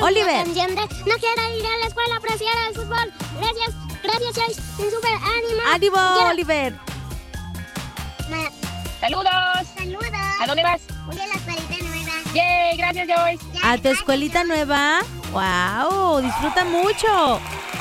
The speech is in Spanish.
Oliver. canción de no quiero ir a la escuela, prefiero el fútbol. Gracias, soy un super ánimo. ¡Ánimo, Oliver! ¡Saludos! ¿A dónde vas? Voy a la escuelita nueva. ¡Yay! Gracias, Joyce. ¿A tu escuelita nueva? ¡Wow! ¡Disfruta mucho!